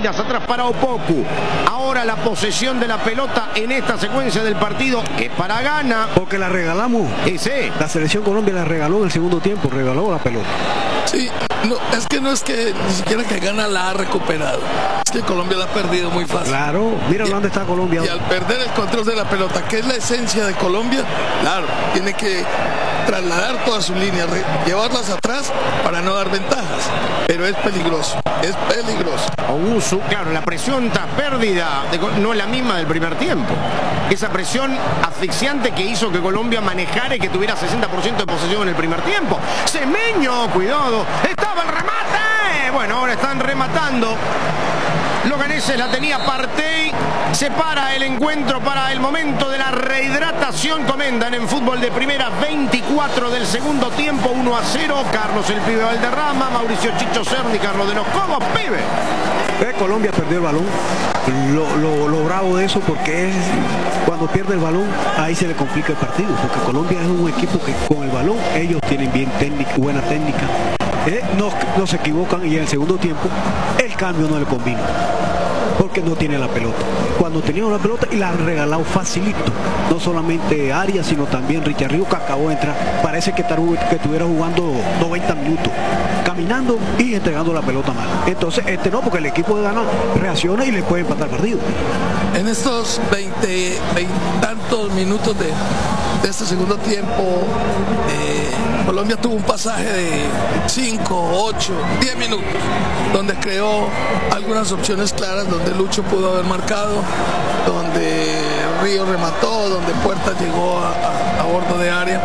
líneas atrás para Opoku. Ahora la posesión de la pelota en esta secuencia del partido es para Ghana. Porque la regalamos. Sí. La selección Colombia la regaló en el segundo tiempo, regaló la pelota. Sí, no es que ni siquiera que Ghana la ha recuperado. Es que Colombia la ha perdido muy fácil. Claro, mira dónde está Colombia. Y al perder el control de la pelota, que es la esencia de Colombia, claro, tiene que trasladar todas sus líneas, llevarlas atrás para no dar ventajas. Pero es peligroso, es peligroso. Owusu, claro, la presión tras pérdida no es la misma del primer tiempo. Esa presión asfixiante que hizo que Colombia manejara y que tuviera 60% de posesión en el primer tiempo. Semeño, cuidado, estaba el remate. Bueno, ahora están rematando. Los ganeses la tenía Partey. Se para el encuentro para el momento de la rehidratación. Comentan en fútbol de primera, 24 del segundo tiempo, 1-0. Carlos el Pibe Valderrama, Mauricio Chicho Cerny, Carlos de los Cobos, Pibe. Colombia perdió el balón. Lo bravo de eso, porque es cuando pierde el balón, ahí se le complica el partido, porque Colombia es un equipo que con el balón ellos tienen buena técnica. No se equivocan, y en el segundo tiempo el cambio no le combina porque no tiene la pelota. Cuando tenía la pelota y la han regalado facilito, no solamente Arias sino también Richard Ríos, que acabó de entrar, parece que estuviera jugando 90 minutos caminando y entregando la pelota mal. Entonces no, porque el equipo de Ghana reacciona y le puede empatar el partido. En estos 20 tantos minutos de este segundo tiempo, Colombia tuvo un pasaje de 5, 8, 10 minutos, donde creó algunas opciones claras, donde Lucho pudo haber marcado, donde Río remató, donde Puerta llegó a bordo de área,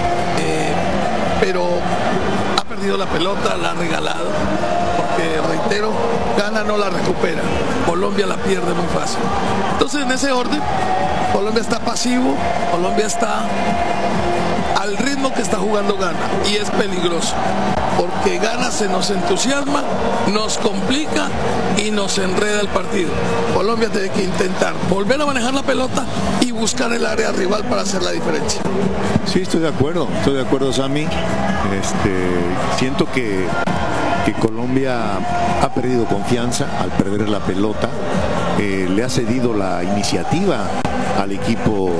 pero ha perdido la pelota, la ha regalado, porque reitero, Ghana no la recupera, Colombia la pierde muy fácil. Entonces, en ese orden, Colombia está pasivo, Colombia está al ritmo que está jugando Ghana, y es peligroso porque Ghana se nos entusiasma, nos complica y nos enreda el partido. Colombia tiene que intentar volver a manejar la pelota y buscar el área rival para hacer la diferencia. Sí, estoy de acuerdo, Sammy. Siento que Colombia ha perdido confianza al perder la pelota, le ha cedido la iniciativa al equipo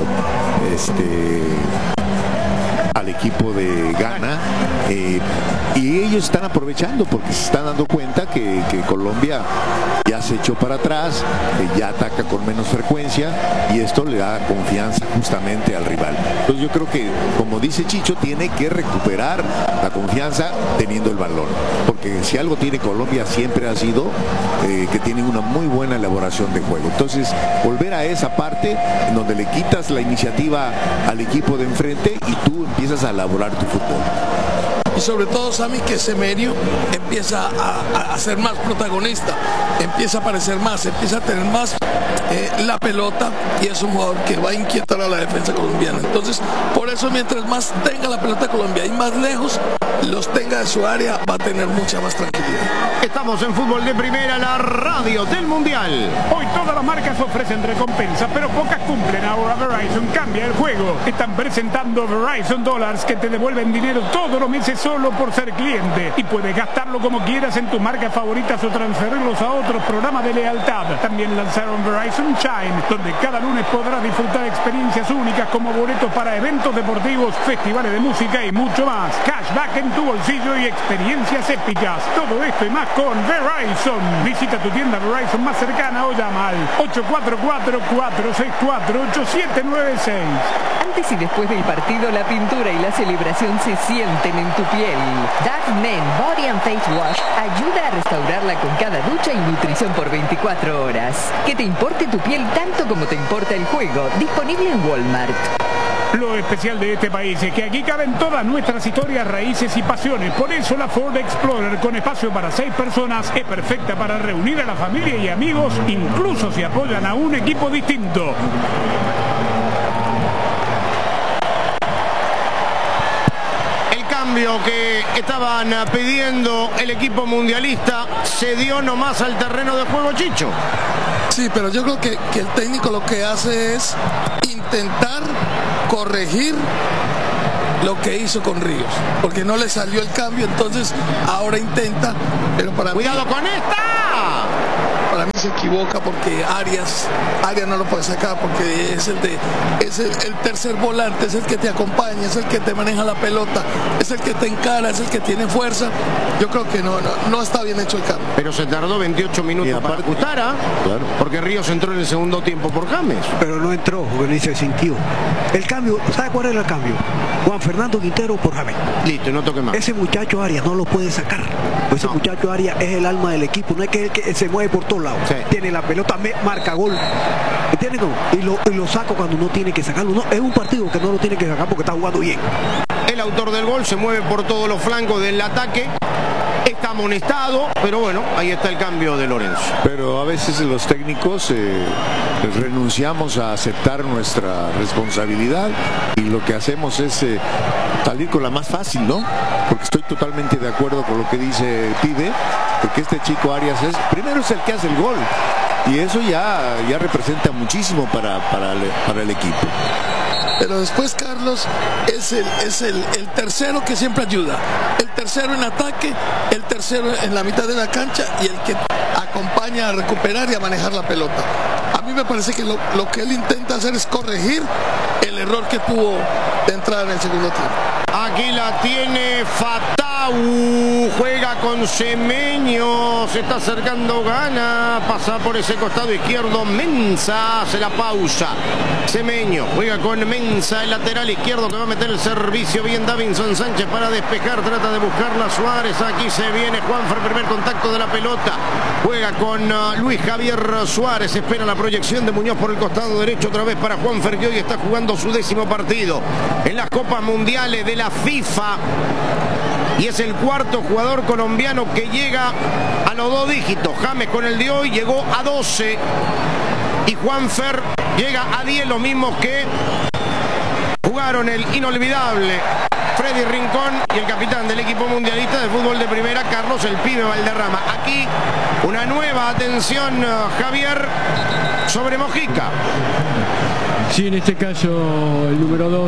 de Ghana, y ellos están aprovechando porque se están dando cuenta que Colombia ya se echó para atrás, ya ataca con menos frecuencia, y esto le da confianza justamente al rival. Entonces yo creo que, como dice Chicho, tiene que recuperar la confianza teniendo el balón, porque si algo tiene Colombia siempre ha sido que tiene una muy buena elaboración de juego. Entonces volver a esa parte en donde le quitas la iniciativa al equipo de enfrente y tú empiezas a elaborar tu fútbol. Y sobre todo, Sammy, que Semerio empieza a ser más protagonista, empieza a aparecer más, empieza a tener más la pelota, y es un jugador que va a inquietar a la defensa colombiana. Entonces, por eso, mientras más tenga la pelota Colombia y más lejos los tenga de su área, va a tener mucha más tranquilidad. Estamos en fútbol de primera, la radio del Mundial. Hoy todas las marcas ofrecen recompensas, pero pocas cumplen. Ahora Verizon cambia el juego. Están presentando Verizon Dollars, que te devuelven dinero todos los meses solo por ser cliente, y puedes gastarlo como quieras en tus marcas favoritas o transferirlos a otros programas de lealtad. También lanzaron Verizon Shine, donde cada lunes podrás disfrutar experiencias únicas como boletos para eventos deportivos, festivales de música y mucho más. Cashback en tu bolsillo y experiencias épicas. Todo esto y más con Verizon. Visita tu tienda Verizon más cercana o llama al 844-464-8796. Antes y después del partido, la pintura y la celebración se sienten en tu piel. Dark Men Body and Face Wash ayuda a restaurarla con cada ducha y nutrición por 24 horas. Que te importe tu piel tanto como te importa el juego. Disponible en Walmart. Lo especial de este país es que aquí caben todas nuestras historias, raíces y pasiones. Por eso la Ford Explorer, con espacio para 6 personas, es perfecta para reunir a la familia y amigos, incluso si apoyan a un equipo distinto. El cambio que estaban pidiendo el equipo mundialista se dio nomás al terreno de juego, Chicho. Sí, pero yo creo que el técnico lo que hace es intentar corregir lo que hizo con Ríos, porque no le salió el cambio, entonces ahora intenta, pero para ¡cuidado mí, con esta! para mí se equivoca porque Arias no lo puede sacar porque es el tercer volante, es el que te acompaña, es el que te maneja la pelota, es el que te encara, es el que tiene fuerza. Yo creo que no está bien hecho el cambio. Pero se tardó 28 minutos para ajustar, claro, porque Ríos entró en el segundo tiempo por James. Pero no entró, porque ni se sintió. El cambio, ¿sabe cuál era el cambio? Juan Fernando Quintero por James. Listo, no toque más. Ese muchacho Arias no lo puede sacar. Pues ese muchacho Arias es el alma del equipo, no es que se mueve por todos lados. Sí. Tiene la pelota, marca gol. ¿Entiendes cómo? Y lo saca cuando no tiene que sacarlo. No, es un partido que no lo tiene que sacar porque está jugando bien. El autor del gol se mueve por todos los flancos del ataque. Está amonestado, pero bueno, ahí está el cambio de Lorenzo. Pero a veces los técnicos renunciamos a aceptar nuestra responsabilidad y lo que hacemos es salir con la más fácil, ¿no? Porque estoy totalmente de acuerdo con lo que dice Pibe, porque este chico Arias primero es el que hace el gol y eso ya representa muchísimo para el equipo. Pero después Carlos es el tercero que siempre ayuda, el tercero en ataque, el tercero en la mitad de la cancha y el que acompaña a recuperar y a manejar la pelota. A mí me parece que lo que él intenta hacer es corregir el error que tuvo de entrar en el segundo tiempo. Aquí la tiene Fatawu, juega con Semeño, se está acercando Gana, pasa por ese costado izquierdo, Mensah hace la pausa. Semeño juega con Mensah, el lateral izquierdo que va a meter el servicio, bien Davinson Sánchez para despejar, trata de buscarla Suárez, aquí se viene Juanfer, primer contacto de la pelota, juega con Luis Javier Suárez, espera la proyección de Muñoz por el costado derecho, otra vez para Juanfer, que hoy está jugando su 10º partido en las Copas Mundiales de la FIFA y es el cuarto jugador colombiano que llega a los 2 dígitos. James con el de hoy llegó a 12 y Juanfer llega a 10, los mismos que jugaron el inolvidable Freddy Rincón y el capitán del equipo mundialista de fútbol de primera, Carlos el Pibe Valderrama. Aquí una nueva atención, Javier, sobre Mojica. Sí, en este caso el número 2,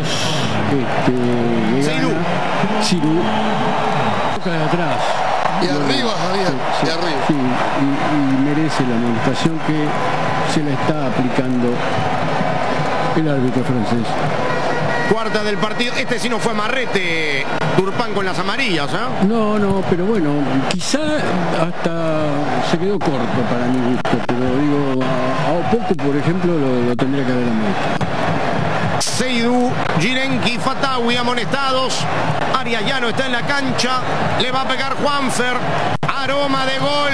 Seydou, toca de atrás. Y arriba, Javier, sí, y arriba. Sí, y merece la amonestación que se le está aplicando el árbitro francés. Cuarta del partido, este sí no fue Marrete, Turpán con las amarillas, ¿eh? No, pero bueno, quizá hasta se quedó corto para mi gusto, pero digo, a poco, por ejemplo, lo tendría que haber amonestado. Seydou, Jirenki, Fatawi amonestados. Arias ya no está en la cancha. Le va a pegar Juanfer. Aroma de gol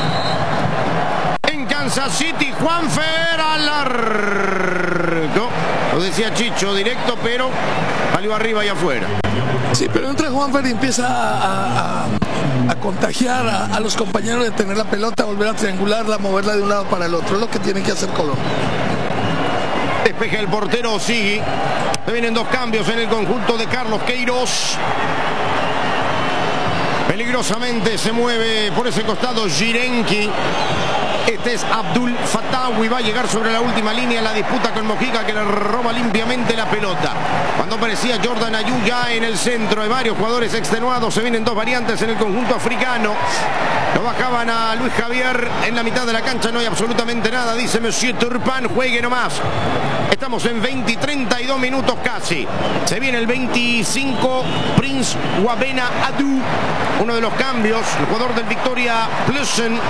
en Kansas City. Juanfer al largo. Lo decía Chicho, directo, pero salió arriba y afuera. Sí, pero entra Juanfer y empieza a contagiar a los compañeros de tener la pelota, volver a triangularla, moverla de un lado para el otro. Es lo que tiene que hacer Colombia. Despeja el portero Sigui. Se vienen 2 cambios en el conjunto de Carlos Queiroz. Peligrosamente se mueve por ese costado Jirenki. Este es Abdul Fatawi, va a llegar sobre la última línea, la disputa con Mojica que le roba limpiamente la pelota. Cuando aparecía Jordan Ayew ya en el centro, hay varios jugadores extenuados, se vienen 2 variantes en el conjunto africano. Lo bajaban a Luis Javier en la mitad de la cancha, no hay absolutamente nada, dice Monsieur Turpin, juegue nomás. Estamos en 20 y 32 minutos casi. Se viene el 25, Prince Wabena Adu, uno de los cambios, el jugador del Victoria Plzen.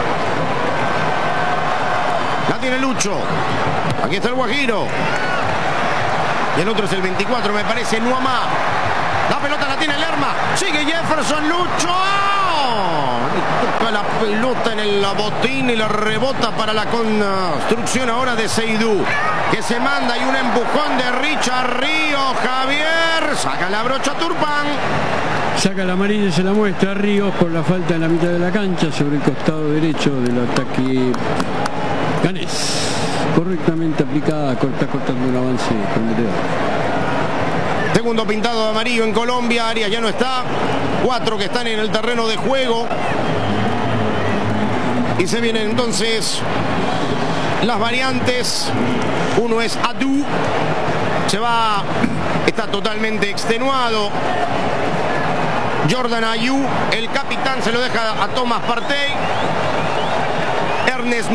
La tiene Lucho. Aquí está el Guajiro. Y el otro es el 24, me parece, Nuamá. La pelota la tiene Lerma. Sigue Jefferson, Lucho. Toca la pelota en el botín y la rebota para la construcción ahora de Seydou, que se manda y un empujón de Richard Ríos. Javier saca la brocha Turpán. Saca la amarilla y se la muestra a Ríos por la falta en la mitad de la cancha sobre el costado derecho del ataque ganés. Correctamente aplicada, cortando un avance prometedor. Segundo pintado de amarillo en Colombia. Arias ya no está. 4 que están en el terreno de juego. Y se vienen entonces las variantes. Uno es Adu. Se va. Está totalmente extenuado. Jordan Ayew, el capitán, se lo deja a Thomas Partey. Ernest